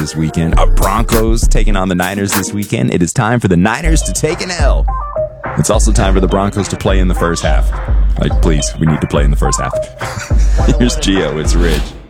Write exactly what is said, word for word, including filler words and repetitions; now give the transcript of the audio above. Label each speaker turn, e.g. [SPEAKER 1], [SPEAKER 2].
[SPEAKER 1] this weekend. Our Broncos taking on the Niners this weekend. It is time for the Niners to take an L. It's also time for the Broncos to play in the first half. Like, please, we need to play in the first half. Here's Gio. It's Rich.